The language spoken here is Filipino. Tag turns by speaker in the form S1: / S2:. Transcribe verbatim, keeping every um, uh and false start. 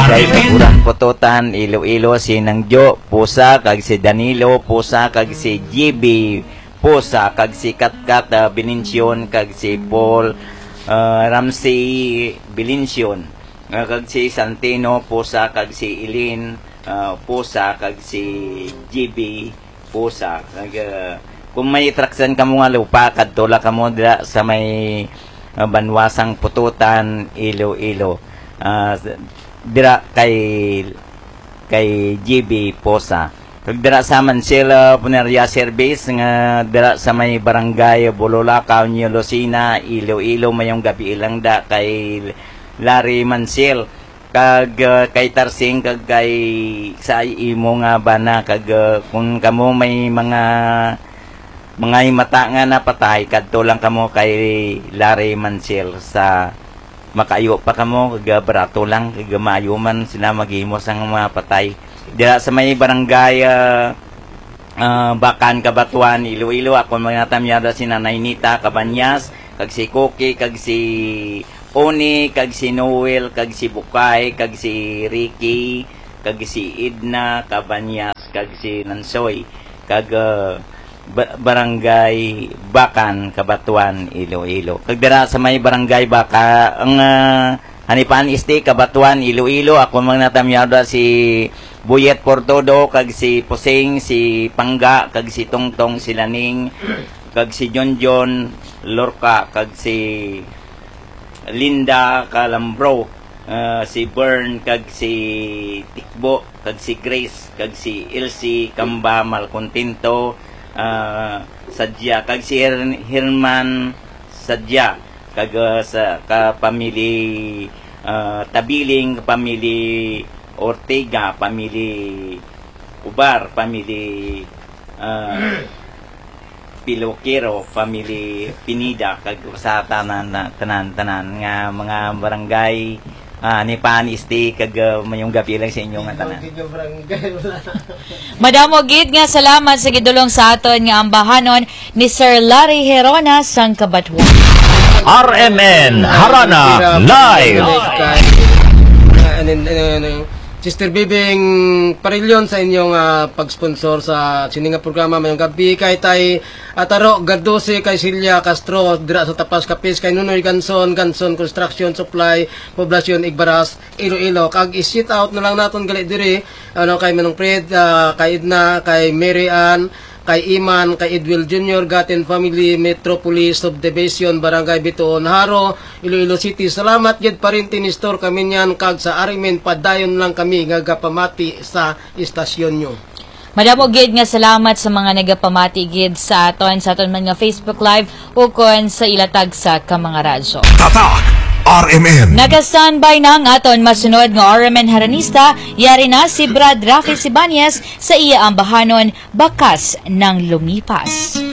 S1: Barangay Kaburang Pututan, Iloilo, si Nangjo Pusa, kag si Danilo Pusa, kag si G B Pusa, kag si Katkat uh, Beninsyon, kag si Paul uh, Ramsey Beninsyon, uh, kag si Santino Pusa, kag si Ilin uh, Pusa, kag si G B Pusa. Kag, uh, kung may traksan ka mo nga lupa, kadtula ka mo dira sa may uh, Banwasang Pututan, Iloilo. Uh, dira kay kay G B Pusa. Kag dira sa Mansila Punerya Service nga dira sa may barangay Bulolakaw, New Lucena, Iloilo, mayong gabi ilang da kay Larry Mansil, kag uh, kay Tarsing, kag kay sa imo nga bana, kag uh, kung kamo may mga mga mata nga napatay, kadto lang kamo kay Larry Mansil sa makayo pa kamo, kag barato lang, kag maayo man sila maghimo sang mga patay. Dira sa may barangay uh, uh, Bakan, Kabatuan, Iloilo, ako mga tamyada si Nanay Nita Cabanyas, kag si Cookie, kag si Oni, kag si Noel, kag si Bukay, kag si Ricky, kag si Idna Cabanyas, kag si Nansoy, kag uh, barangay Bakan, Kabatuan, Iloilo. Kag dira sa may barangay Baka, ang uh, Hanipan Iste, Kabatuan, Iloilo, ako mga natamyada si Buyet Portodo, kag si Pusing, si Pangga, kag si Tongtong, si Laning, kag si John John Lorca, kag si Linda Calambro, uh, si Bern, kag si Tikbo, kag si Grace, kag si Elsie Kamba Malcontento, uh, Sadya, kag si Her Herman Sadya, kag uh, sa kapamili uh, Tabiling, pamili Ortega, pamili Ubar, pamili uh, Pilokero, pamili Pinida, kag sa tanan tanan tanan nga mga barangay uh, ni Paniste, kag uh, mayong gabi lang sa inyo nga tanan.
S2: Madamo gid nga salamat sa gidulong sa aton nga ambahanon ni Sir Larry Herona sang Kabatuan.
S3: R M N Harana Live.
S4: Sister Bibing Parilyon sa inyong uh, pag-sponsor sa sininga programa mayong gabi, kay tay Ataro Gardose, kay Silya Castro dira sa Tapas Kapis, kay Nunoy Ganson, Ganson Construction Supply, Poblasyon Igbaras, Iloilo. Kag i-sit out na lang naton gali diri ano kay Manong Fred, uh, kay Edna, kay Mary Ann, kay Iman, kay Edwil Junior, Gaten Family, Metropolis Subdivision, Barangay Bituon, Haro, Iloilo City. Salamat gid pa rin tinistor kami niyan, kag sa Arimen padayon lang kami nga gapamati sa istasyon nyo.
S2: Madamo gid nga salamat sa mga nagapamati gid sa aton sa aton man nga Facebook Live ukon sa ilatag sa ka mga radyo.
S3: Tatak R M N.
S2: Naka-standby na ang aton masunod nga R M N Haranista, yari na si Brad Rafi Sibanyes sa iya ambahanon Bakas ng Lumipas.